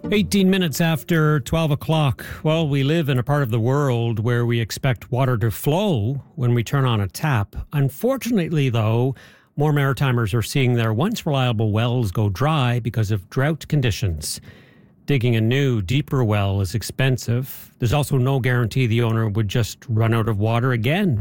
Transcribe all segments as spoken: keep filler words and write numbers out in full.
eighteen minutes after twelve o'clock. Well, we live in a part of the world where we expect water to flow when we turn on a tap. Unfortunately, though, more Maritimers are seeing their once reliable wells go dry because of drought conditions. Digging a new, deeper well is expensive. There's also no guarantee the owner would just run out of water again.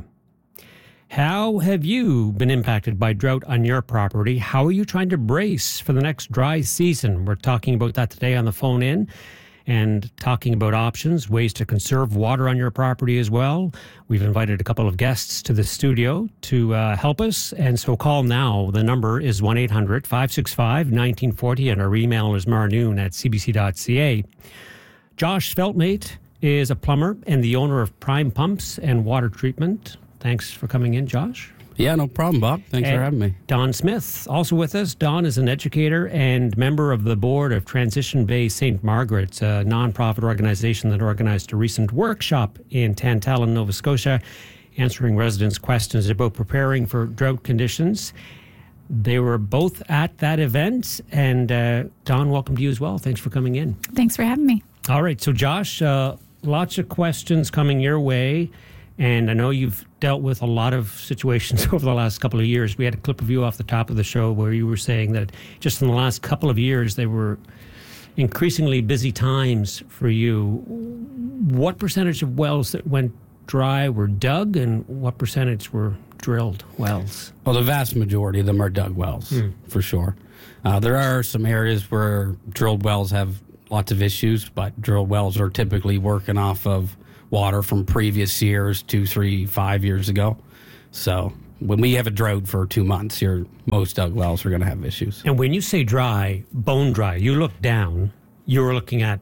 How have you been impacted by drought on your property? How are you trying to brace for the next dry season? We're talking about that today on the phone in and talking about options, ways to conserve water on your property as well. We've invited a couple of guests to the studio to uh, help us, and so call now. The number is one eight hundred five six five one nine four zero, and our email is marnoon at c b c dot c a. Josh Feltmate is a plumber and the owner of Prime Pumps and Water Treatment. Thanks for coming in, Josh. Yeah, no problem, Bob. Thanks and for having me. Don Smith, also with us. Don is an educator and member of the board of Transition Bay Saint Margaret, a nonprofit organization that organized a recent workshop in Tantallon, Nova Scotia, answering residents' questions about preparing for drought conditions. They were both at that event, and uh, Don, welcome to you as well. Thanks for coming in. Thanks for having me. All right, so Josh, uh, lots of questions coming your way. And I know you've dealt with a lot of situations over the last couple of years. We had a clip of you off the top of the show where you were saying that just in the last couple of years, they were increasingly busy times for you. What percentage of wells that went dry were dug, and what percentage were drilled wells? Well, the vast majority of them are dug wells, mm. for sure. Uh, there are some areas where drilled wells have lots of issues, but drilled wells are typically working off of water from previous years, two, three, five years ago. So when we have a drought for two months, your most dug wells are going to have issues. And when you say dry, bone dry, you look down, you're looking at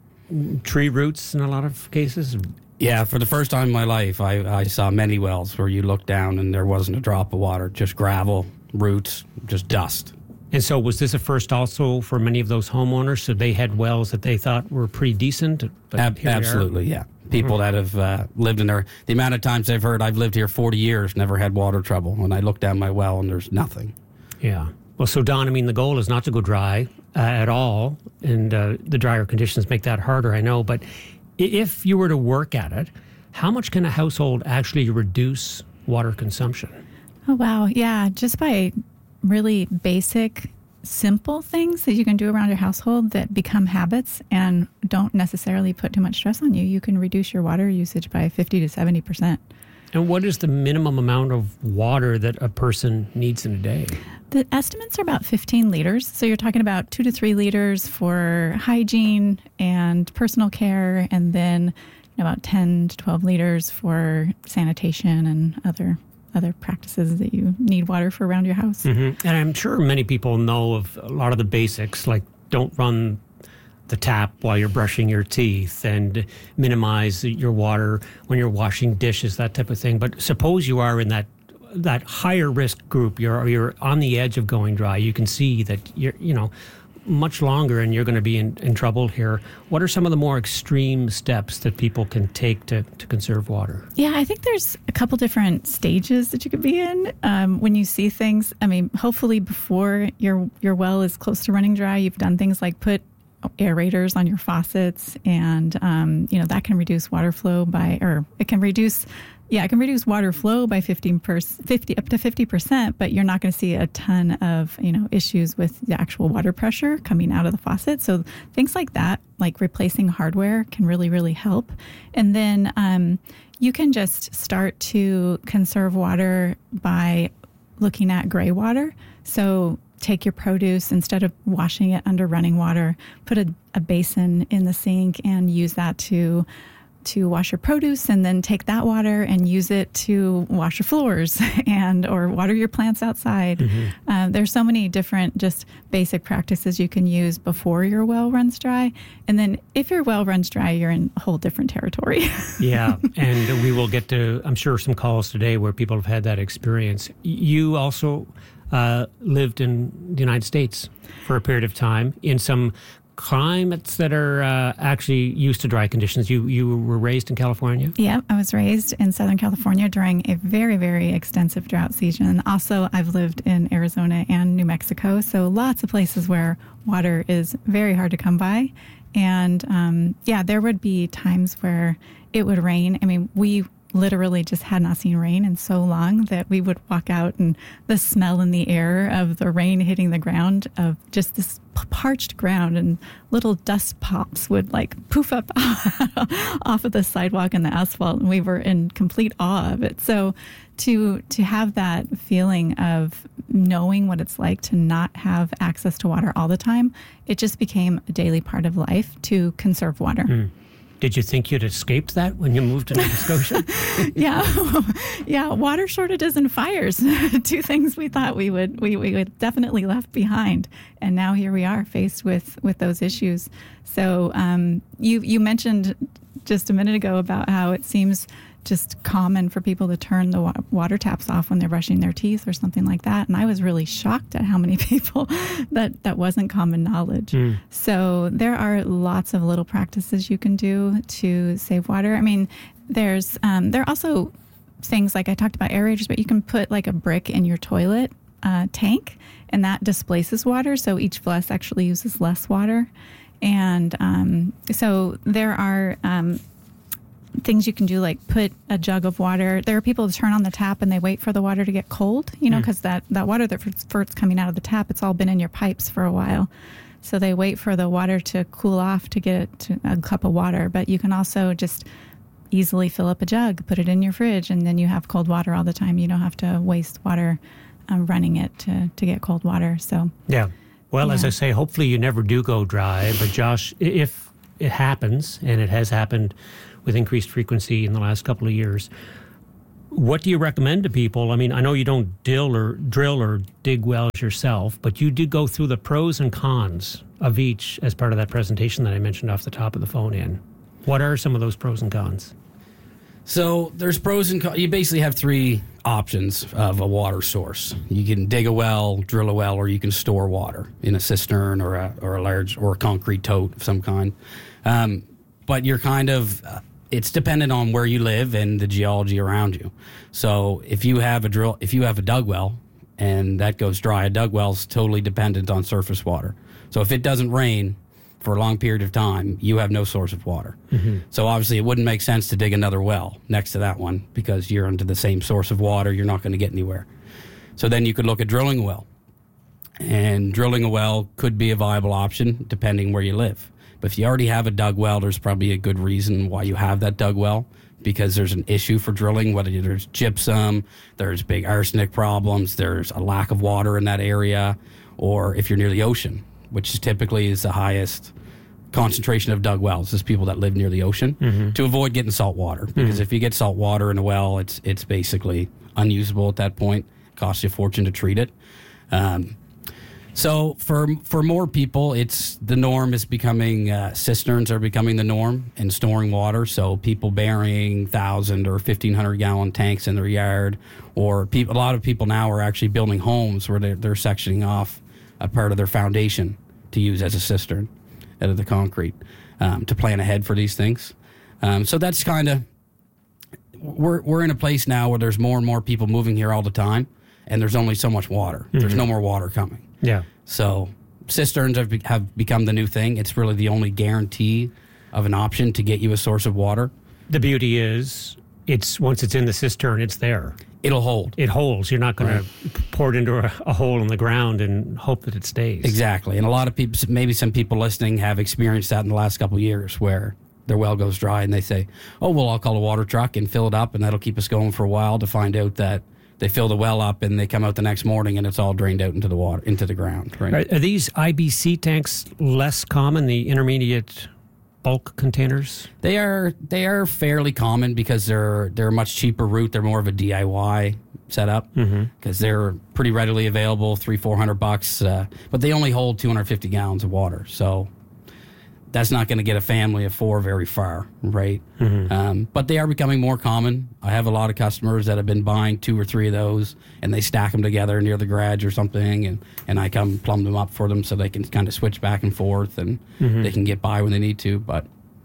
tree roots in a lot of cases? Yeah, for the first time in my life, I, I saw many wells where you look down and there wasn't a drop of water, just gravel, roots, just dust. And so was this a first also for many of those homeowners? So they had wells that they thought were pretty decent? But Ab- absolutely, yeah. People that have uh, lived in there. The amount of times I've heard, I've lived here forty years, never had water trouble. And I look down my well and there's nothing. Yeah. Well, so Don, I mean, the goal is not to go dry uh, at all. And uh, the drier conditions make that harder, I know. But if you were to work at it, how much can a household actually reduce water consumption? Oh, wow. Yeah. Just by really basic simple things that you can do around your household that become habits and don't necessarily put too much stress on you, you can reduce your water usage by fifty to seventy percent. And what is the minimum amount of water that a person needs in a day? The estimates are about fifteen liters. So you're talking about two to three liters for hygiene and personal care, and then about ten to twelve liters for sanitation and other other practices that you need water for around your house. Mm-hmm. And I'm sure many people know of a lot of the basics, like don't run the tap while you're brushing your teeth and minimize your water when you're washing dishes, that type of thing. But suppose you are in that that higher risk group, you're you're on the edge of going dry. You can see that you're, you know, much longer and you're going to be in, in trouble here. What are some of the more extreme steps that people can take to, to conserve water? Yeah, I think there's a couple different stages that you could be in um, when you see things. I mean, hopefully before your your well is close to running dry, you've done things like put aerators on your faucets, and um, you know that can reduce water flow by, or it can reduce Yeah, it can reduce water flow by fifteen percent, fifty up to fifty percent, but you're not going to see a ton of, you know, issues with the actual water pressure coming out of the faucet. So things like that, like replacing hardware, can really, really help. And then um, you can just start to conserve water by looking at gray water. So take your produce, instead of washing it under running water, put a, a basin in the sink and use that to to wash your produce, and then take that water and use it to wash your floors and or water your plants outside. Mm-hmm. Uh, there's so many different just basic practices you can use before your well runs dry. And then if your well runs dry, you're in a whole different territory. Yeah, and we will get to, I'm sure, some calls today where people have had that experience. You also uh, lived in the United States for a period of time in some climates that are uh, actually used to dry conditions. You you were raised in California? Yeah, I was raised in Southern California during a very, very extensive drought season. Also, I've lived in Arizona and New Mexico, so lots of places where water is very hard to come by. And um, yeah, there would be times where it would rain. I mean, we literally just had not seen rain in so long that we would walk out and the smell in the air of the rain hitting the ground, of just this parched ground, and little dust pops would like poof up off of the sidewalk and the asphalt, and we were in complete awe of it. So to to have that feeling of knowing what it's like to not have access to water all the time, it just became a daily part of life to conserve water. Mm. Did you think you'd escaped that when you moved to Nova Scotia? yeah, yeah. Water shortages and fires, two things we thought we would we, we would definitely left behind, and now here we are faced with with those issues. So um, you you mentioned just a minute ago about how it seems just common for people to turn the wa- water taps off when they're brushing their teeth or something like that. And I was really shocked at how many people that that wasn't common knowledge. Mm. So there are lots of little practices you can do to save water. I mean, there's um, there are also things like I talked about aerators, but you can put like a brick in your toilet uh, tank, and that displaces water. So each flush actually uses less water. And um, so there are um, things you can do, like put a jug of water. There are people who turn on the tap and they wait for the water to get cold, you know, because mm. that, that water that first coming out of the tap, it's all been in your pipes for a while. So they wait for the water to cool off to get it to a cup of water. But you can also just easily fill up a jug, put it in your fridge, and then you have cold water all the time. You don't have to waste water um, running it to, to get cold water. So yeah. Well, yeah. as I say, hopefully you never do go dry. But Josh, if it happens, and it has happened with increased frequency in the last couple of years, what do you recommend to people? I mean, I know you don't drill or drill or dig wells yourself, but you did go through the pros and cons of each as part of that presentation that I mentioned off the top of the phone in. What are some of those pros and cons? So there's pros and cons. You basically have three options of a water source. You can dig a well, drill a well, or you can store water in a cistern or a, or a large or a concrete tote of some kind. Um, but you're kind of... Uh, it's dependent on where you live and the geology around you. So if you have a drill, if you have a dug well and that goes dry, a dug well's totally dependent on surface water. So if it doesn't rain for a long period of time, you have no source of water. Mm-hmm. So obviously it wouldn't make sense to dig another well next to that one because you're into the same source of water. You're not going to get anywhere. So then you could look at drilling a well. And drilling a well could be a viable option depending where you live. But if you already have a dug well, there's probably a good reason why you have that dug well, because there's an issue for drilling, whether there's gypsum, there's big arsenic problems, there's a lack of water in that area, or if you're near the ocean, which typically is the highest concentration of dug wells, is people that live near the ocean, mm-hmm. to avoid getting salt water. Because mm-hmm. if you get salt water in a well, it's it's basically unusable at that point. It costs you a fortune to treat it. Um So for for more people, it's the norm is becoming, uh, cisterns are becoming the norm in storing water. So people burying one thousand or fifteen hundred gallon tanks in their yard, or people, a lot of people now are actually building homes where they're, they're sectioning off a part of their foundation to use as a cistern out of the concrete, um, to plan ahead for these things. Um, so that's kind of, we're, we're in a place now where there's more and more people moving here all the time, and there's only so much water. Mm-hmm. There's no more water coming. Yeah. So cisterns have, be, have become the new thing. It's really the only guarantee of an option to get you a source of water. The beauty is, it's once it's in the cistern, it's there. It'll hold. It holds. You're not going right. to pour it into a, a hole in the ground and hope that it stays. Exactly. And a lot of people, maybe some people listening, have experienced that in the last couple of years, where their well goes dry and they say, oh, well, I'll call a water truck and fill it up, and that'll keep us going for a while, to find out that they fill the well up and they come out the next morning and it's all drained out into the water, into the ground. Right? Are, are these I B C tanks less common, the intermediate bulk containers? They are they are fairly common because they're they're a much cheaper route. They're more of a D I Y setup because mm-hmm. they're pretty readily available, three four hundred bucks. Uh, but they only hold two hundred fifty gallons of water. So that's not going to get a family of four very far, right? Mm-hmm. Um, but they are becoming more common. I have a lot of customers that have been buying two or three of those, and they stack them together near the garage or something, and, and I come plumb them up for them so they can kind of switch back and forth, and Mm-hmm. they can get by when they need to. But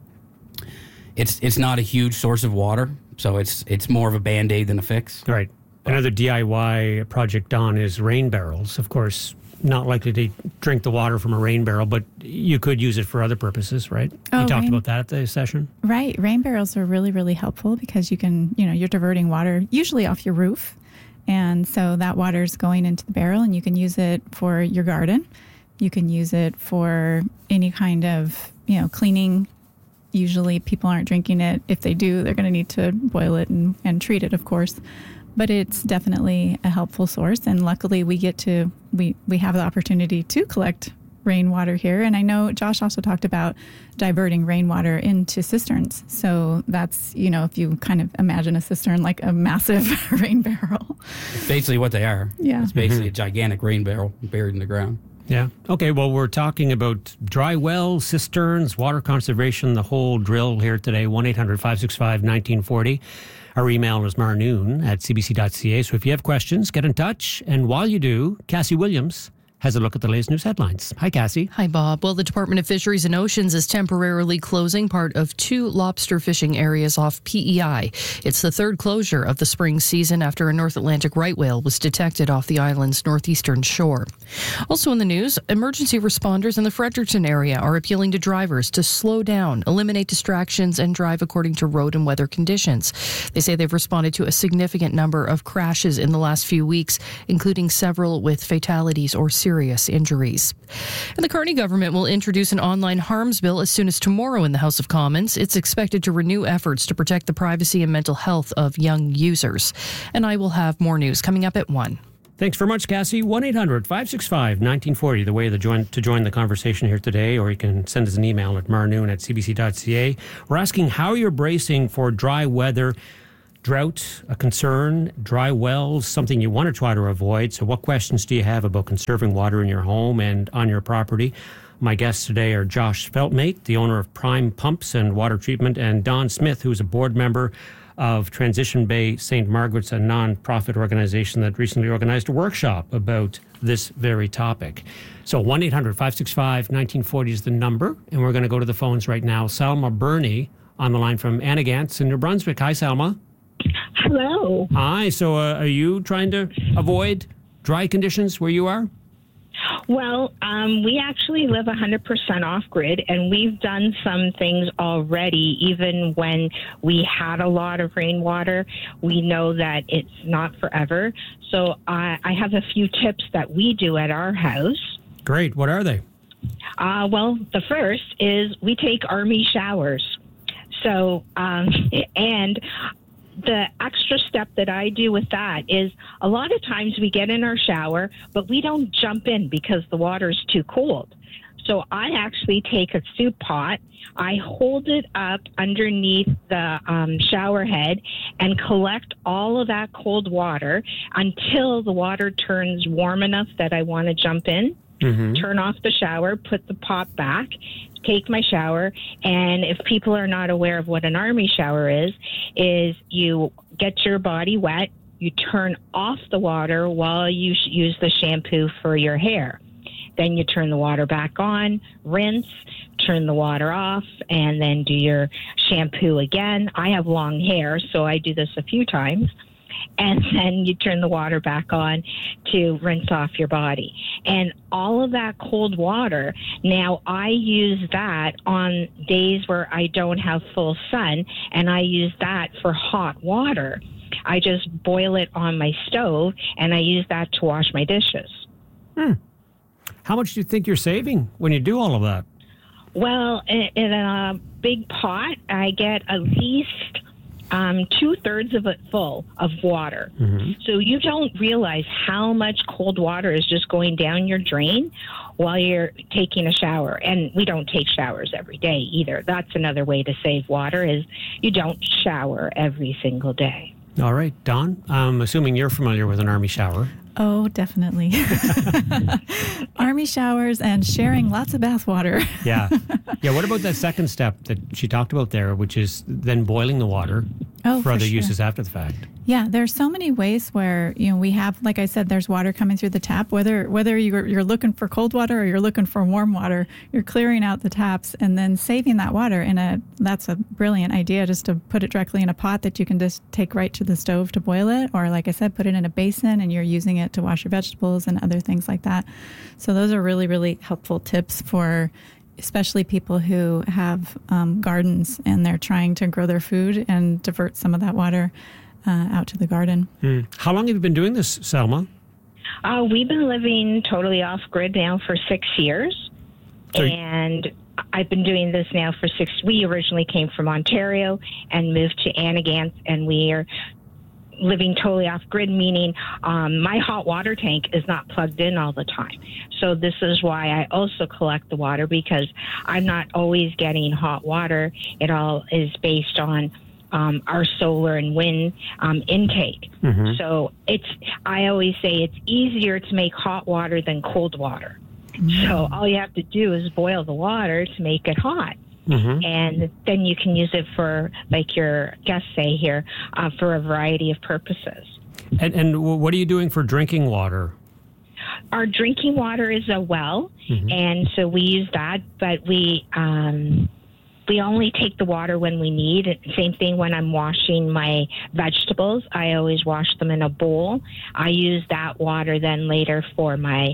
it's it's not a huge source of water, so it's it's more of a Band-Aid than a fix. Right. Another D I Y project, Don, is rain barrels. Of course, not likely to drink the water from a rain barrel, but you could use it for other purposes, right? Oh, you talked rain- about that at the session. Right. Rain barrels are really, really helpful because you can, you know, you're diverting water usually off your roof. And so that water is going into the barrel and you can use it for your garden. You can use it for any kind of, you know, cleaning. Usually people aren't drinking it. If they do, they're going to need to boil it and, and treat it, of course. But it's definitely a helpful source. And luckily we get to, we, we have the opportunity to collect rainwater here. And I know Josh also talked about diverting rainwater into cisterns. So that's, you know, if you kind of imagine a cistern like a massive rain barrel. It's basically what they are. Yeah. It's basically a gigantic rain barrel buried in the ground. Yeah. Okay, well, we're talking about dry wells, cisterns, water conservation, the whole drill here today, one eight hundred five six five one nine four zero. Our email is marnoon at c b c dot c a. So if you have questions, get in touch. And while you do, Cassie Williams has a look at the latest news headlines. Hi, Cassie. Hi, Bob. Well, the Department of Fisheries and Oceans is temporarily closing part of two lobster fishing areas off P E I. It's the third closure of the spring season after a North Atlantic right whale was detected off the island's northeastern shore. Also in the news, emergency responders in the Fredericton area are appealing to drivers to slow down, eliminate distractions, and drive according to road and weather conditions. They say they've responded to a significant number of crashes in the last few weeks, including several with fatalities or serious serious injuries. And the Carney government will introduce an online harms bill as soon as tomorrow in the House of Commons. It's expected to renew efforts to protect the privacy and mental health of young users. And I will have more news coming up at one. Thanks very much, Cassie. one eight hundred five six five one nine four zero, the way to join, to join the conversation here today, or you can send us an email at marnoon at c b c dot c a. We're asking how you're bracing for dry weather. Drought, a concern, dry wells, something you want to try to avoid. So what questions do you have about conserving water in your home and on your property? My guests today are Josh Feltmate, the owner of Prime Pumps and Water Treatment, and Don Smith, who's a board member of Transition Bay Saint Margaret's, a non-profit organization that recently organized a workshop about this very topic. So one eight hundred five six five one nine four zero is the number, and we're going to go to the phones right now. Salma Burney on the line from Annagants in New Brunswick. Hi, Salma. Hello. Hi. So uh, are you trying to avoid dry conditions where you are? Well, um, we actually live one hundred percent off-grid, and we've done some things already. Even when we had a lot of rainwater, we know that it's not forever. So I, I have a few tips that we do at our house. Great. What are they? Uh, well, the first is we take army showers. So, um, and the extra step that I do with that is a lot of times we get in our shower, but we don't jump in because the water's too cold. So I actually take a soup pot, I hold it up underneath the um, shower head and collect all of that cold water until the water turns warm enough that I want to jump in. Mm-hmm. Turn off the shower, put the pot back, take my shower, and if people are not aware of what an army shower is, is you get your body wet, you turn off the water while you sh- use the shampoo for your hair. Then you turn the water back on, rinse, turn the water off, and then do your shampoo again. I have long hair, so I do this a few times. And then you turn the water back on to rinse off your body. And all of that cold water, now I use that on days where I don't have full sun, and I use that for hot water. I just boil it on my stove, and I use that to wash my dishes. Hmm. How much do you think you're saving when you do all of that? Well, in, in a big pot, I get at least Um, two-thirds of it full of water. Mm-hmm. So you don't realize how much cold water is just going down your drain while you're taking a shower. And we don't take showers every day either. That's another way to save water, is you don't shower every single day. All right, Don, I'm assuming you're familiar with an army shower. Oh, definitely. Army showers and sharing lots of bath water. Yeah. Yeah. What about that second step that she talked about there, which is then boiling the water Oh, for for other sure. uses after the fact? Yeah, there's so many ways where, you know, we have, like I said, there's water coming through the tap. Whether whether you're, you're looking for cold water or you're looking for warm water, you're clearing out the taps and then saving that water in a, that's a brilliant idea, just to put it directly in a pot that you can just take right to the stove to boil it. Or like I said, put it in a basin and you're using it to wash your vegetables and other things like that. So those are really, really helpful tips for especially people who have um, gardens and they're trying to grow their food and divert some of that water uh, out to the garden. Mm. How long have you been doing this, Selma? Uh, we've been living totally off grid now for six years. So- and I've been doing this now for six. We originally came from Ontario and moved to Anagant, and we are living totally off grid, meaning um, my hot water tank is not plugged in all the time. So this is why I also collect the water, because I'm not always getting hot water. It all is based on um, our solar and wind um, intake. Mm-hmm. So it's, I always say it's easier to make hot water than cold water. Mm-hmm. So all you have to do is boil the water to make it hot. Mm-hmm. And then you can use it for, like your guests say here, uh, for a variety of purposes. And, and what are you doing for drinking water? Our drinking water is a well, Mm-hmm. and so we use that, but we um, we only take the water when we need it. Same thing when I'm washing my vegetables. I always wash them in a bowl. I use that water then later for my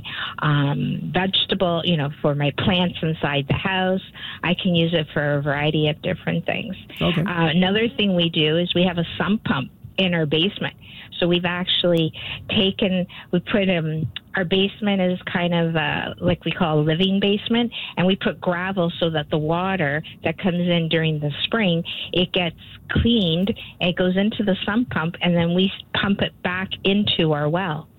um, vegetable, you know, for my plants inside the house. I can use it for a variety of different things. Okay. Uh, another thing we do is we have a sump pump in our basement. So we've actually taken, we put, um, our basement is kind of uh, like we call a living basement, and we put gravel so that the water that comes in during the spring, it gets cleaned, and it goes into the sump pump, and then we pump it back into our well.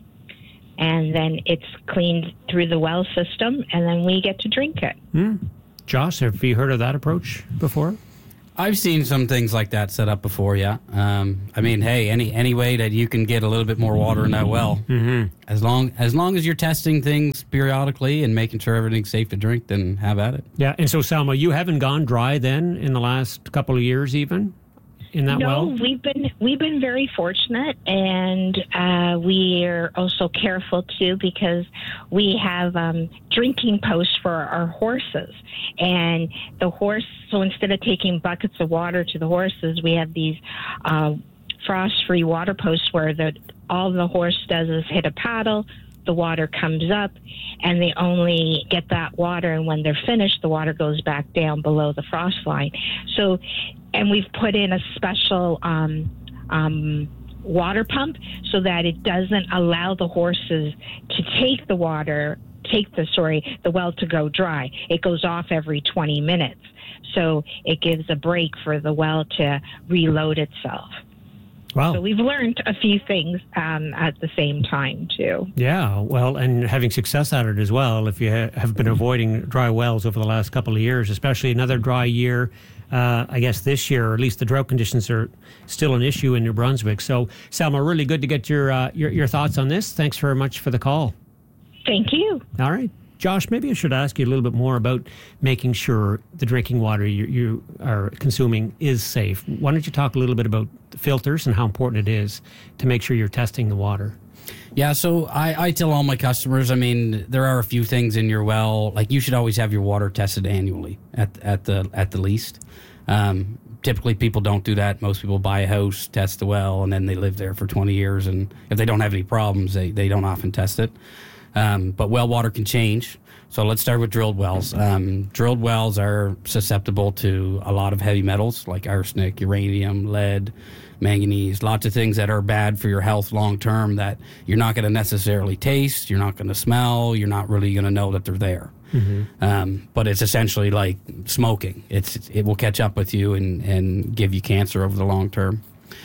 And then it's cleaned through the well system, and then we get to drink it. Mm. Josh, have you heard of that approach before? I've seen some things like that set up before, yeah. Um, I mean, hey, any any way that you can get a little bit more water in that well, Mm-hmm. as long as long as you're testing things periodically and making sure everything's safe to drink, then have at it. Yeah, and so, Selma, you haven't gone dry then in the last couple of years even in that no, well? we've been we've been very fortunate, and uh, we are also careful too, because we have um, drinking posts for our horses, and the horse. So instead of taking buckets of water to the horses, we have these uh, frost-free water posts where the all the horse does is hit a paddle. The water comes up, and they only get that water, and when they're finished, the water goes back down below the frost line. So, and we've put in a special um, um, water pump so that it doesn't allow the horses to take the water, take the, sorry, the well to go dry. It goes off every twenty minutes. So it gives a break for the well to reload itself. Wow. So we've learned a few things um, at the same time, too. Yeah, well, and having success at it as well, if you ha- have been avoiding dry wells over the last couple of years, especially another dry year, uh, I guess this year, or at least the drought conditions are still an issue in New Brunswick. So, Selma, really good to get your, uh, your, your thoughts on this. Thanks very much for the call. Thank you. All right. Josh, maybe I should ask you a little bit more about making sure the drinking water you, you are consuming is safe. Why don't you talk a little bit about the filters and how important it is to make sure you're testing the water? Yeah, so I, I tell all my customers, I mean, there are a few things in your well, like you should always have your water tested annually at at the at the least. Um, typically people don't do that. Most people buy a house, test the well, and then they live there for twenty years, and if they don't have any problems, they, they don't often test it. Um, but well water can change. So let's start with drilled wells. Um, drilled wells are susceptible to a lot of heavy metals like arsenic, uranium, lead, manganese, lots of things that are bad for your health long term that you're not going to necessarily taste, you're not going to smell, you're not really going to know that they're there. Mm-hmm. Um, but it's essentially like smoking. It's it will catch up with you and, and give you cancer over the long term.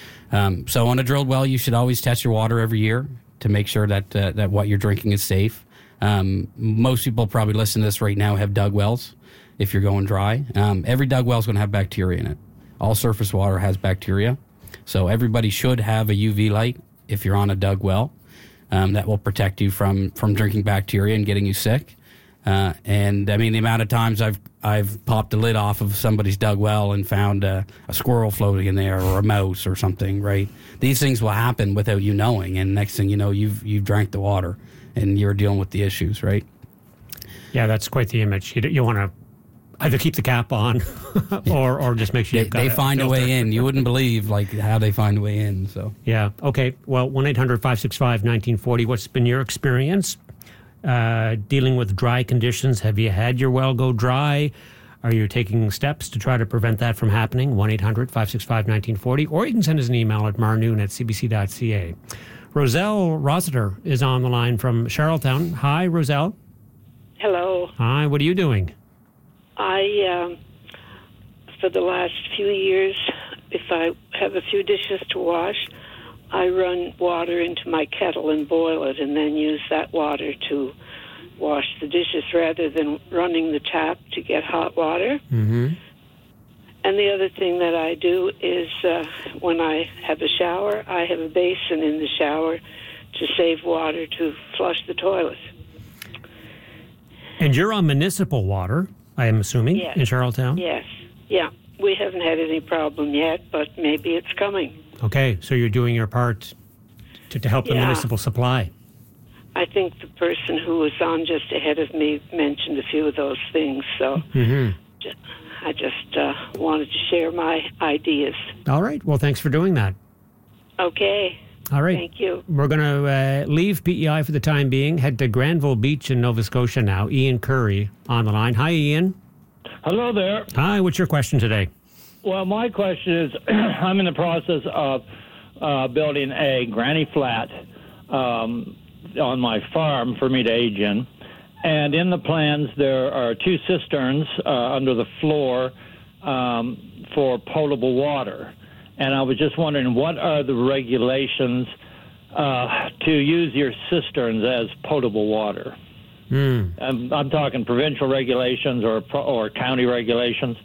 Um, so on a drilled well, you should always test your water every year to make sure that uh, that what you're drinking is safe. Um, most people probably listening to this right now have dug wells if you're going dry. Um, every dug well is going to have bacteria in it. All surface water has bacteria. So everybody should have a U V light if you're on a dug well. um, that will protect you from, from drinking bacteria and getting you sick. Uh, and I mean, the amount of times I've I've popped the lid off of somebody's dug well and found a, a squirrel floating in there or a mouse or something, right? These things will happen without you knowing, and next thing you know, you've you've drank the water and you're dealing with the issues, right? Yeah, that's quite the image. You, you want to either keep the cap on or or just make sure They, you've got they a find a filter. way in. You wouldn't believe like how they find a way in. So Yeah. Okay. Well, one eight hundred five six five one nine four zero. What's been your experience uh, dealing with dry conditions? Have you had your well go dry? Are you taking steps to try to prevent that from happening? one eight hundred five six five one nine four zero. Or you can send us an email at marnoon at c b c dot c a. Roselle Rossiter is on the line from Charlottetown. Hi, Roselle. Hello. Hi. What are you doing? I, um, for the last few years, if I have a few dishes to wash, I run water into my kettle and boil it and then use that water to wash the dishes rather than running the tap to get hot water. Mm-hmm. And the other thing that I do is uh, when I have a shower, I have a basin in the shower to save water to flush the toilet. And you're on municipal water, I am assuming, Yes. in Charlottetown? Yes. Yeah. We haven't had any problem yet, but maybe it's coming. Okay, so you're doing your part to, to help the Yeah. municipal supply. I think the person who was on just ahead of me mentioned a few of those things, so Mm-hmm. ju- I just uh, wanted to share my ideas. All right. Well, thanks for doing that. Okay. All right. Thank you. We're going to uh, leave P E I for the time being, head to Granville Beach in Nova Scotia now. Ian Curry on the line. Hi, Ian. Hello there. Hi, what's your question today? Well, my question is, I'm in the process of uh, building a granny flat um, on my farm for me to age in. And in the plans, there are two cisterns uh, under the floor um, for potable water. And I was just wondering, what are the regulations uh, to use your cisterns as potable water? Hmm. I'm, I'm talking provincial regulations or pro- or county regulations.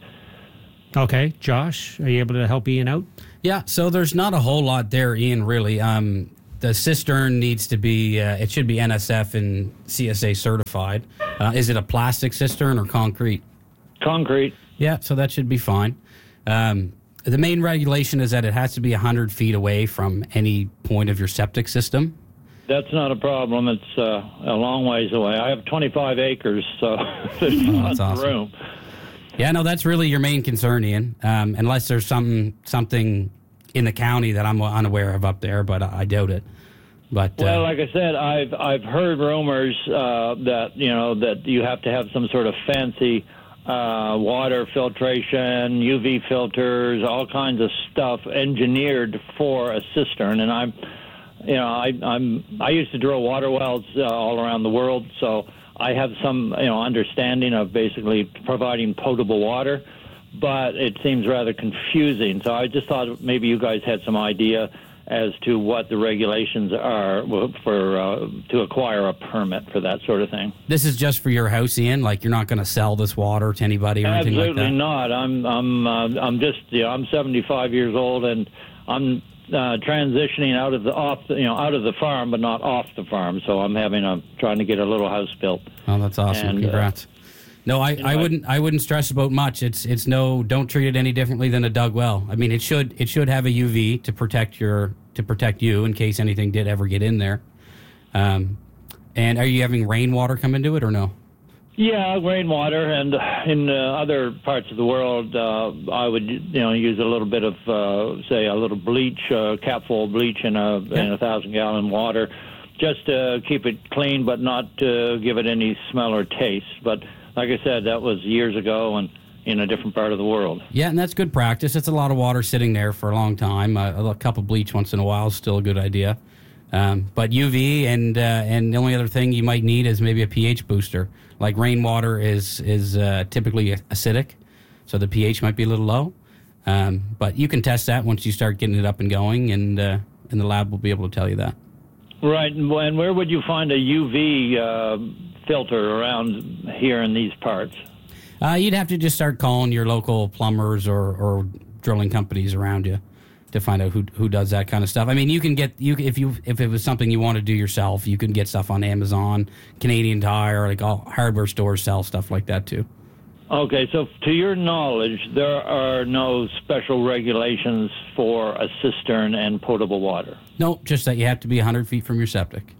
Okay. Josh, are you able to help Ian out? yeah, so there's not a whole lot there, Ian. Really, um, the cistern needs to be. Uh, it should be N S F and C S A certified. Uh, is it a plastic cistern or concrete? Concrete. Yeah, so that should be fine. Um, the main regulation is that it has to be one hundred feet away from any point of your septic system. That's not a problem. It's uh, a long ways away. I have twenty-five acres, so there's Oh, lots that's of awesome. room. Yeah, no, that's really your main concern, Ian. Um, unless there's some something in the county that I'm unaware of up there, but I doubt it. But uh, Well, like I said, I've I've heard rumors uh, that you know that you have to have some sort of fancy uh, water filtration, U V filters, all kinds of stuff engineered for a cistern. And I'm, you know, I I'm I used to drill water wells uh, all around the world, so I have some you know understanding of basically providing potable water. But it seems rather confusing. So I just thought maybe you guys had some idea as to what the regulations are for uh, to acquire a permit for that sort of thing. this is just for your house, Ian. Like you're not going to sell this water to anybody or anything like Absolutely that. not. I'm I'm uh, I'm just you know, I'm seventy-five years old and I'm uh, transitioning out of the off the, you know out of the farm, but not off the farm. So I'm having a trying to get a little house built. Oh, that's awesome! And, uh, Congrats. No, I, you know, I I- wouldn't I wouldn't stress about much. It's it's no don't treat it any differently than a dug well. I mean it should it should have a U V to protect your to protect you in case anything did ever get in there. Um, and are you having rainwater come into it or no? Yeah, rainwater, and in uh, other parts of the world, uh, I would you know use a little bit of uh, say a little bleach, uh, capful of bleach in a Yeah. in a thousand gallon water, just to keep it clean, but not to give it any smell or taste. But like I said, that was years ago and in a different part of the world. Yeah, and that's good practice. It's a lot of water sitting there for a long time. Uh, a cup of bleach once in a while is still a good idea. Um, but U V and uh, and the only other thing you might need is maybe a pH booster. Like rainwater is is uh, typically acidic, so the pH might be a little low. Um, but you can test that once you start getting it up and going, and uh, and the lab will be able to tell you that. Right, and and where would you find a U V uh, filter around here in these parts? Uh, you'd have to just start calling your local plumbers or, or drilling companies around you. to find out who who does that kind of stuff. I mean, you can get you if you if it was something you want to do yourself, you can get stuff on Amazon, Canadian Tire, like all hardware stores sell stuff like that too. Okay, so to your knowledge, there are no special regulations for a cistern and potable water? No, just that you have to be one hundred feet from your septic.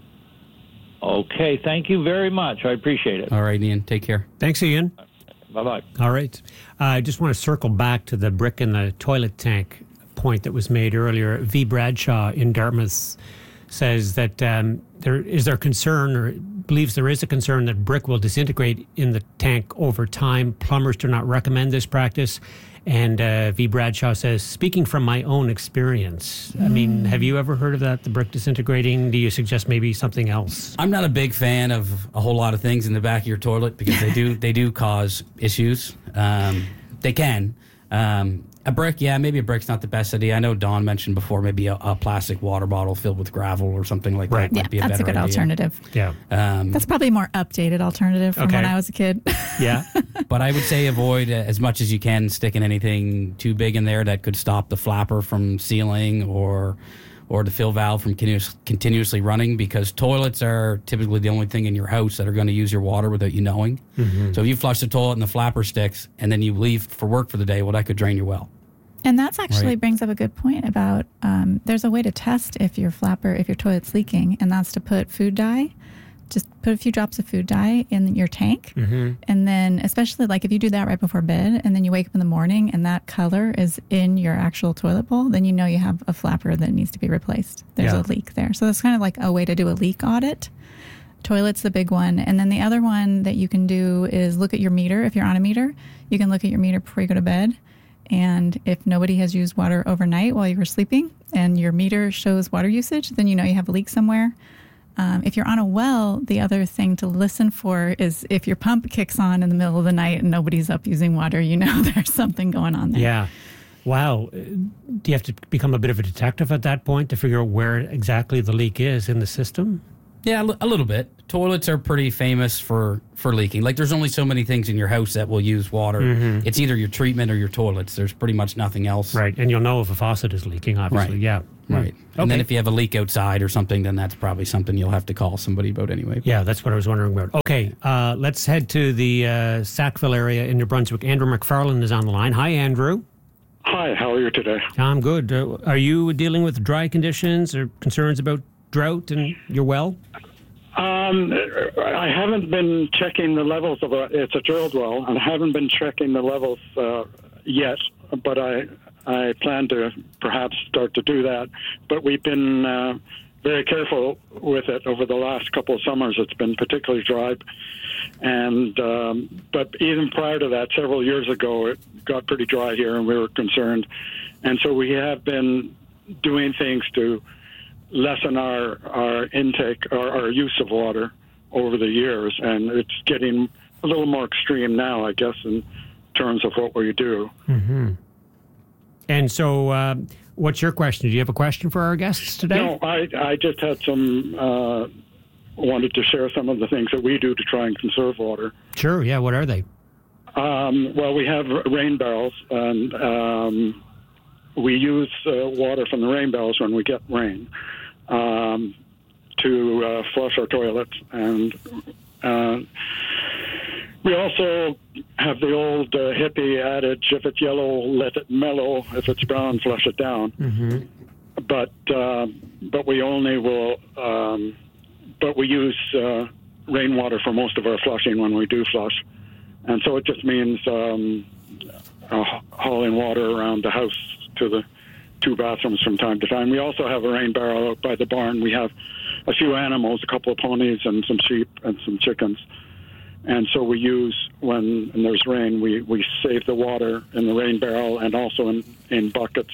Okay, thank you very much. I appreciate it. All right, Ian, take care. Thanks, Ian. Bye-bye. All right. Uh, I just want to circle back to the brick in the toilet tank point that was made earlier. V. Bradshaw in Dartmouth says that um, there is there concern, or believes there is a concern, that brick will disintegrate in the tank over time. Plumbers do not recommend this practice. And uh, V. Bradshaw says, speaking from my own experience, I mean, have you ever heard of that, the brick disintegrating? Do you suggest maybe something else? I'm not a big fan of a whole lot of things in the back of your toilet because they do they do cause issues. Um, they can. Um, a brick, yeah, maybe a brick's not the best idea. I know Dawn mentioned before maybe a, a plastic water bottle filled with gravel or something like Right. that Yeah, might be a that's better a good idea. alternative. Yeah. Um, That's probably a more updated alternative from Okay. when I was a kid. Yeah. But I would say avoid uh, as much as you can sticking anything too big in there that could stop the flapper from sealing or or the fill valve from continuous, continuously running, because toilets are typically the only thing in your house that are going to use your water without you knowing. Mm-hmm. So if you flush the toilet and the flapper sticks and then you leave for work for the day, well, that could drain your well. And that's actually Right. brings up a good point about um, there's a way to test if your flapper, if your toilet's leaking, and that's to put food dye. Just put a few drops of food dye in your tank. Mm-hmm. And then, especially like if you do that right before bed and then you wake up in the morning and that color is in your actual toilet bowl, then you know you have a flapper that needs to be replaced. There's Yeah. a leak there. So that's kind of like a way to do a leak audit. Toilet's the big one. And then the other one that you can do is look at your meter. If you're on a meter, you can look at your meter before you go to bed. And if nobody has used water overnight while you were sleeping and your meter shows water usage, then you know you have a leak somewhere. Um, if you're on a well, the other thing to listen for is if your pump kicks on in the middle of the night and nobody's up using water, you know there's something going on there. Yeah. Wow. Uh, Do you have to become a bit of a detective at that point to figure out where exactly the leak is in the system? Yeah, a li- a little bit. Toilets are pretty famous for, for leaking. Like, there's only so many things in your house that will use water. Mm-hmm. It's either your treatment or your toilets. There's pretty much nothing else. Right. And you'll know if a faucet is leaking, obviously. Right. Yeah. Right. Mm. And then Okay. if you have a leak outside or something, then that's probably something you'll have to call somebody about anyway. Yeah, that's what I was wondering about. Okay, uh, let's head to the uh, Sackville area in New Brunswick. Andrew McFarland is on the line. Hi, Andrew. Hi, how are you today? I'm good. Uh, are you dealing with dry conditions or concerns about drought in your well? Um, I haven't been checking the levels of a, it's a drilled well, and I haven't been checking the levels uh, yet, but I I plan to perhaps start to do that. But we've been uh, very careful with it over the last couple of summers. It's been particularly dry. And um, but even prior to that, several years ago, it got pretty dry here, and we were concerned. And so we have been doing things to lessen our, our intake, our, our use of water over the years. And it's getting a little more extreme now, I guess, in terms of what we do. Mm-hmm. And so uh, what's your question? Do you have a question for our guests today? No, I, I just had some, uh, wanted to share some of the things that we do to try and conserve water. Sure, yeah. What are they? Um, well, we have rain barrels, and um, we use uh, water from the rain barrels when we get rain um, to uh, flush our toilets. And uh, we also have the old uh, hippie adage, if it's yellow, let it mellow. If it's brown, flush it down. Mm-hmm. But uh, but we only will, um, but we use uh, rainwater for most of our flushing when we do flush. And so it just means um, uh, hauling water around the house to the two bathrooms from time to time. We also have a rain barrel out by the barn. We have a few animals, a couple of ponies and some sheep and some chickens. And so we use, when, when there's rain, we, we save the water in the rain barrel and also in, in buckets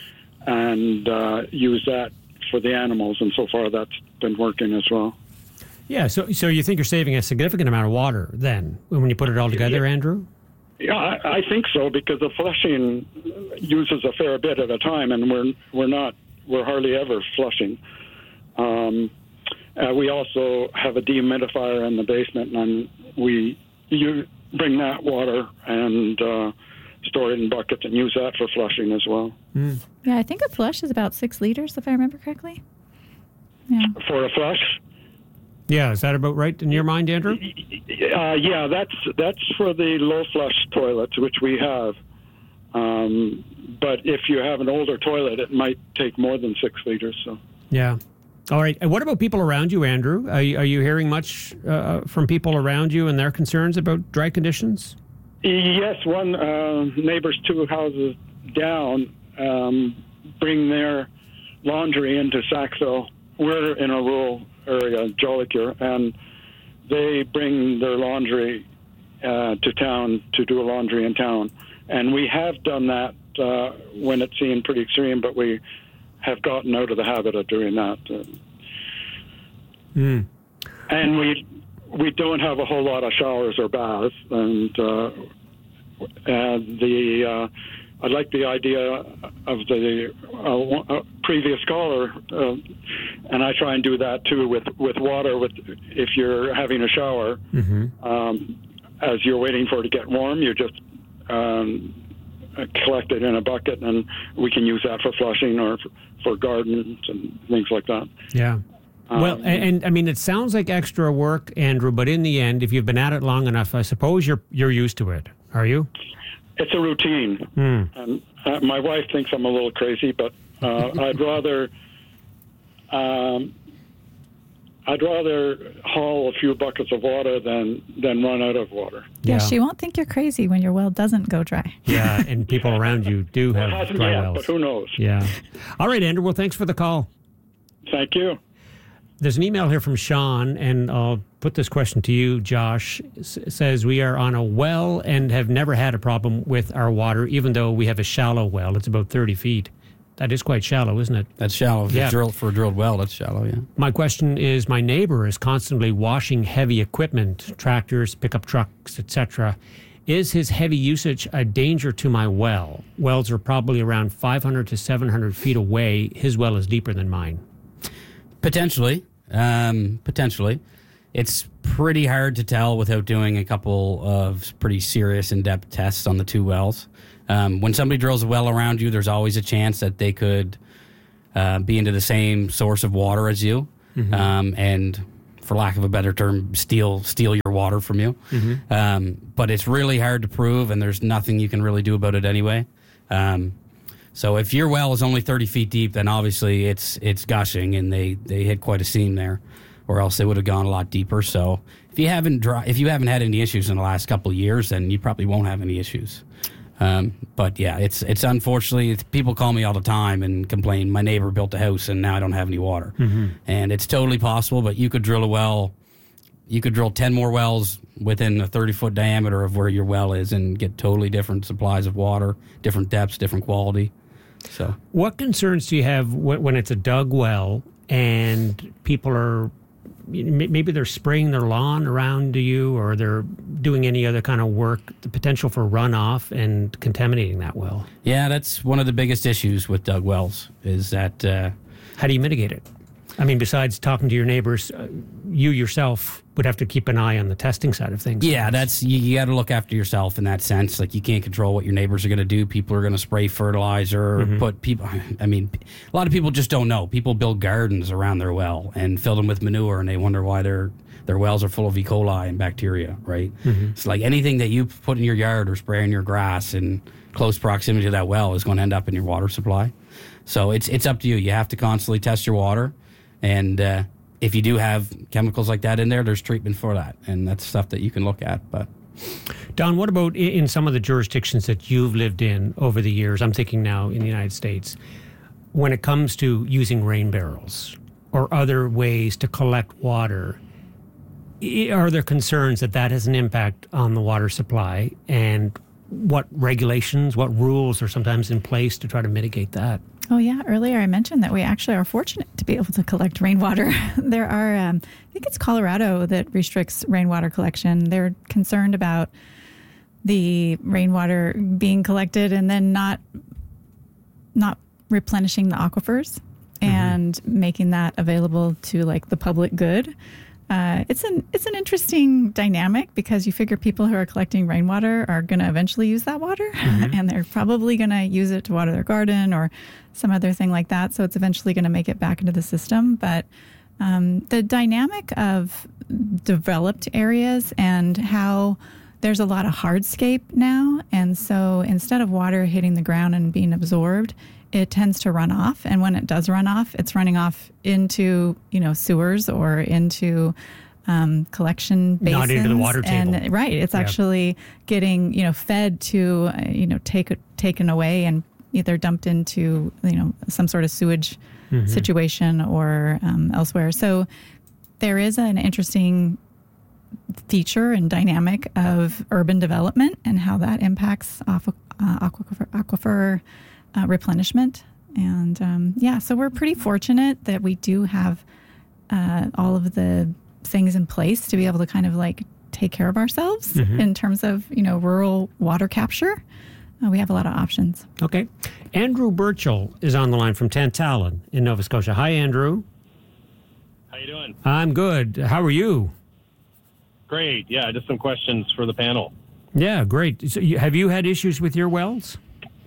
and uh, use that for the animals. And so far that's been working as well. Yeah, so so you think you're saving a significant amount of water then when you put it all together, Yeah. Andrew? Yeah, I, I think so, because the flushing uses a fair bit at a time, and we're we're not we're hardly ever flushing. Um, uh, we also have a dehumidifier in the basement, and we you bring that water and uh, store it in buckets and use that for flushing as well. Mm. Yeah, I think a flush is about six liters, if I remember correctly. Yeah. For a flush? Yeah, is that about right in your mind, Andrew? Uh, yeah, that's that's for the low flush toilets, which we have. Um, but if you have an older toilet, it might take more than six liters. So. Yeah. All right. And what about people around you, Andrew? Are you, are you hearing much uh, from people around you and their concerns about dry conditions? Yes, one uh, neighbor's two houses down um, bring their laundry into Saxville. We're in a rural area, Jolicoeur, and they bring their laundry uh, to town to do laundry in town. And we have done that uh, when it seemed pretty extreme, but we have gotten out of the habit of doing that. Uh, mm. And we we don't have a whole lot of showers or baths, and uh, and the uh, I like the idea of the uh, uh, previous caller, uh, and I try and do that too with, with water. With if you're having a shower, mm-hmm. um, as you're waiting for it to get warm, you just um, collect it in a bucket, and we can use that for flushing or for, for gardens and things like that. Yeah. Um, well, and, and I mean, it sounds like extra work, Andrew, but in the end, if you've been at it long enough, I suppose you're you're used to it. Are you? It's a routine. Mm. And uh, my wife thinks I'm a little crazy, but uh, I'd rather um, I'd rather haul a few buckets of water than than run out of water. Yeah, Yeah, she won't think you're crazy when your well doesn't go dry. Yeah, and people around you do have Well, it hasn't dry yet, wells. but who knows? Yeah. All right, Andrew. Well, thanks for the call. Thank you. There's an email here from Sean, and I'll put this question to you, Josh. S- says, we are on a well and have never had a problem with our water, even though we have a shallow well. It's about thirty feet. That is quite shallow, isn't it? That's shallow. Yeah. Drill, for a drilled well, that's shallow, yeah. My question is, my neighbor is constantly washing heavy equipment, tractors, pickup trucks, et cetera. Is his heavy usage a danger to my well? Wells are probably around five hundred to seven hundred feet away. His well is deeper than mine. Potentially. Um, potentially. It's pretty hard to tell without doing a couple of pretty serious in-depth tests on the two wells. Um, when somebody drills a well around you, there's always a chance that they could uh, be into the same source of water as you, mm-hmm. um, and for lack of a better term, steal steal your water from you. Mm-hmm. Um, but it's really hard to prove, and there's nothing you can really do about it anyway. Um, So if your well is only thirty feet deep, then obviously it's it's gushing, and they, they hit quite a seam there, or else they would have gone a lot deeper. So if you haven't dry, if you haven't had any issues in the last couple of years, then you probably won't have any issues. Um, but yeah, it's it's unfortunately it's, people call me all the time and complain. My neighbor built a house and now I don't have any water, mm-hmm. and it's totally possible. But you could drill a well, you could drill ten more wells within a thirty foot diameter of where your well is and get totally different supplies of water, different depths, different quality. So, what concerns do you have when it's a dug well and people are maybe they're spraying their lawn around you, or they're doing any other kind of work, the potential for runoff and contaminating that well? Yeah, that's one of the biggest issues with dug wells is that. Uh, How do you mitigate it? I mean, besides talking to your neighbors, uh, you yourself would have to keep an eye on the testing side of things. Yeah, that's you, you got to look after yourself in that sense. Like, you can't control what your neighbors are going to do. People are going to spray fertilizer, mm-hmm. put people. I mean, a lot of people just don't know. People build gardens around their well and fill them with manure, and they wonder why their their wells are full of E. coli and bacteria. Right? Mm-hmm. It's like anything that you put in your yard or spray in your grass in close proximity to that well is going to end up in your water supply. So it's it's up to you. You have to constantly test your water. And uh, if you do have chemicals like that in there, there's treatment for that. And that's stuff that you can look at. But Don, what about in some of the jurisdictions that you've lived in over the years? I'm thinking now in the United States, when it comes to using rain barrels or other ways to collect water, are there concerns that that has an impact on the water supply? And what regulations, what rules are sometimes in place to try to mitigate that? Oh, yeah. Earlier I mentioned that we actually are fortunate to be able to collect rainwater. There are, um, I think it's Colorado that restricts rainwater collection. They're concerned about the rainwater being collected and then not not replenishing the aquifers mm-hmm. and making that available to like the public good. uh, it's an it's an interesting dynamic because you figure people who are collecting rainwater are going to eventually use that water, mm-hmm. and they're probably going to use it to water their garden or some other thing like that. So it's eventually going to make it back into the system. But um, the dynamic of developed areas and how there's a lot of hardscape now, and so instead of water hitting the ground and being absorbed, it tends to run off. And when it does run off, it's running off into, you know, sewers or into um, collection basins. Not into the water table. And, right. It's yeah. actually getting, you know, fed to, uh, you know, take, taken away and either dumped into, you know, some sort of sewage mm-hmm. situation or um, elsewhere. So there is an interesting feature and dynamic of urban development and how that impacts off, uh, aquifer, aquifer Uh, replenishment. And um, yeah, so we're pretty fortunate that we do have uh, all of the things in place to be able to kind of like take care of ourselves mm-hmm. in terms of, you know, rural water capture. Uh, we have a lot of options. Okay. Andrew Burchell is on the line from Tantallon in Nova Scotia. Hi, Andrew. How you doing? I'm good. How are you? Great. Yeah, just some questions for the panel. Yeah, great. So you, have you had issues with your wells?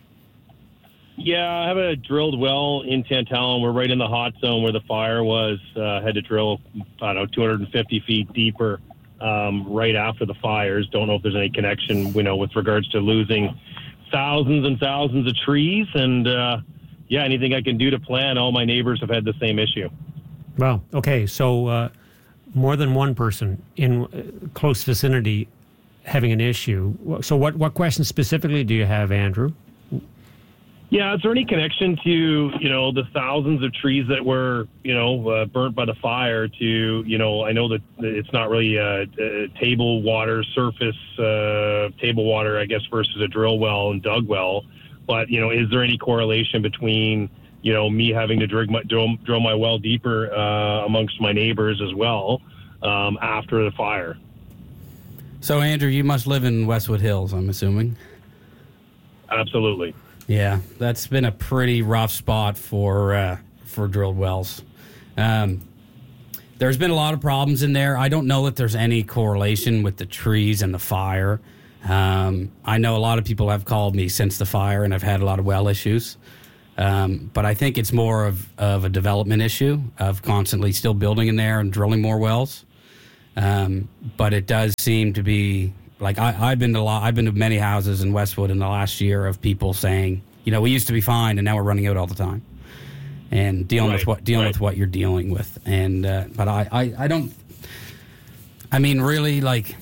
Yeah, I have a drilled well in Tantallon. We're right in the hot zone where the fire was. Uh, had to drill, I don't know, two hundred fifty feet deeper um, right after the fires. Don't know if there's any connection, you know, with regards to losing thousands and thousands of trees. And, uh, yeah, anything I can do to plan. All my neighbors have had the same issue. Well, okay, so uh, more than one person in uh, close vicinity having an issue. So what, what questions specifically do you have, Andrew? Yeah, is there any connection to, you know, the thousands of trees that were, you know, uh, burnt by the fire to, you know, I know that it's not really a, a table water, surface uh, table water, I guess, versus a drill well and dug well. But, you know, is there any correlation between, you know, me having to drill my, drill, drill my well deeper uh, amongst my neighbors as well um, after the fire? So, Andrew, you must live in Westwood Hills, I'm assuming. Absolutely. Yeah, that's been a pretty rough spot for uh, for drilled wells. Um, there's been a lot of problems in there. I don't know that there's any correlation with the trees and the fire. Um, I know a lot of people have called me since the fire, and I've had a lot of well issues. Um, but I think it's more of, of a development issue of constantly still building in there and drilling more wells. Um, but it does seem to be... Like I, I've been to a lot, I've been to many houses in Westwood in the last year of people saying, you know, we used to be fine and now we're running out all the time, and dealing right, with what dealing right. with what you're dealing with. And uh, but I, I, I don't. I mean, really, like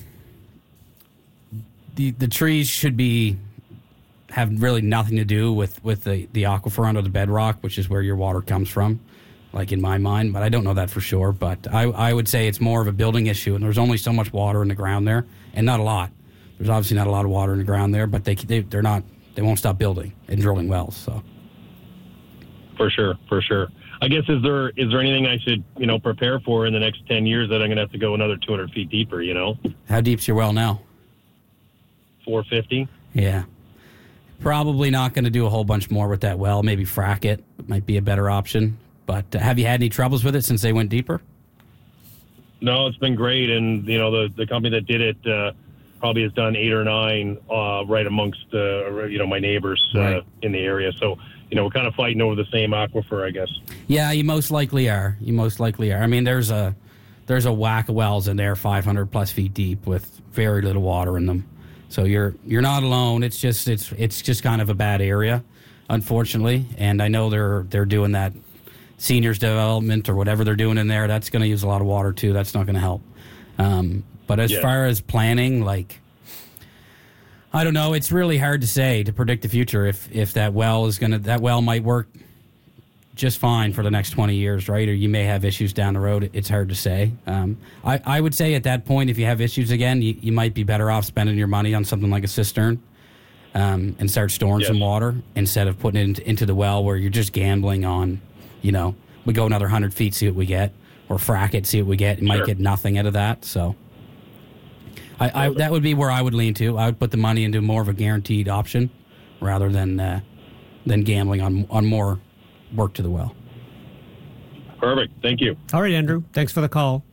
the the trees should be have really nothing to do with, with the, the aquifer under the bedrock, which is where your water comes from. Like in my mind, but I don't know that for sure. But I, I would say it's more of a building issue, and there's only so much water in the ground there, and not a lot. There's obviously not a lot of water in the ground there, but they, they they're not they won't stop building and drilling wells. So for sure, for sure. I guess is there is there anything I should you know prepare for in the next ten years that I'm going to have to go another two hundred feet deeper? You know, how deep's your well now? four fifty. Yeah, probably not going to do a whole bunch more with that well. Maybe frack it might be a better option. But uh, have you had any troubles with it since they went deeper? No, it's been great. And, you know, the, the company that did it uh, probably has done eight or nine uh, right amongst, uh, you know, my neighbors uh, right. in the area. So, you know, we're kind of fighting over the same aquifer, I guess. Yeah, you most likely are. You most likely are. I mean, there's a there's a whack of wells in there five hundred plus feet deep with very little water in them. So you're you're not alone. It's just it's it's just kind of a bad area, unfortunately. And I know they're they're doing that seniors development or whatever they're doing in there. That's going to use a lot of water too. That's not going to help. Um, but as yeah. far as planning, like, I don't know. It's really hard to say, to predict the future. If if that well is going to that well might work just fine for the next twenty years, right? Or you may have issues down the road. It's hard to say. Um, I I would say at that point, if you have issues again, you, you might be better off spending your money on something like a cistern. Um, and start storing yes. some water instead of putting it into, into the well where you're just gambling on. You know, we go another one hundred feet, see what we get, or frack it, see what we get. You sure. might get nothing out of that. So I, I, that would be where I would lean to. I would put the money into more of a guaranteed option rather than uh, than gambling on, on more work to the well. Perfect. Thank you. All right, Andrew. Thanks for the call.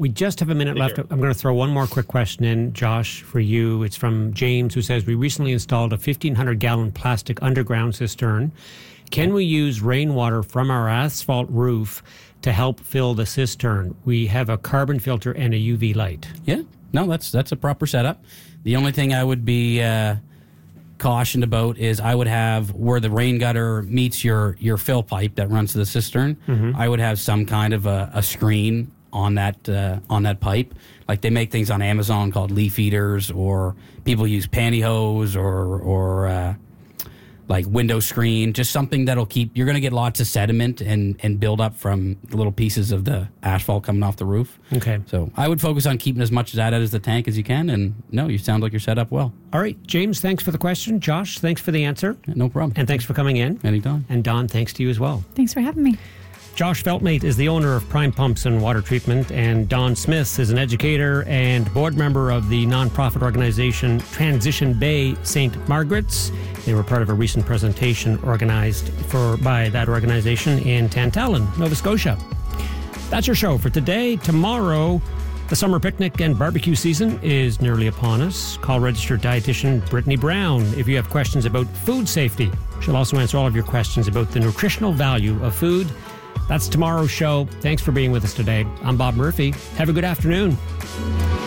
We just have a minute left. I'm going to throw one more quick question in, Josh, for you. It's from James, who says, we recently installed a fifteen hundred gallon plastic underground cistern. Can we use rainwater from our asphalt roof to help fill the cistern? We have a carbon filter and a U V light. Yeah, no, that's that's a proper setup. The only thing I would be uh, cautioned about is I would have where the rain gutter meets your, your fill pipe that runs to the cistern, mm-hmm. I would have some kind of a, a screen on that uh, on that pipe. Like they make things on Amazon called leaf eaters, or people use pantyhose or or uh, like window screen, just something that'll keep, you're going to get lots of sediment and, and build up from the little pieces of the asphalt coming off the roof. Okay. So I would focus on keeping as much of that out of the tank as you can. And no, you sound like you're set up well. All right. James, thanks for the question. Josh, thanks for the answer. Yeah, no problem. And thanks for coming in. Anytime. And Don, thanks to you as well. Thanks for having me. Josh Feltmate is the owner of Prime Pumps and Water Treatment, and Don Smith is an educator and board member of the nonprofit organization Transition Bay Saint Margaret's. They were part of a recent presentation organized for by that organization in Tantallon, Nova Scotia. That's your show for today. Tomorrow, the summer picnic and barbecue season is nearly upon us. Call registered dietitian Brittany Brown if you have questions about food safety. She'll also answer all of your questions about the nutritional value of food. That's tomorrow's show. Thanks for being with us today. I'm Bob Murphy. Have a good afternoon.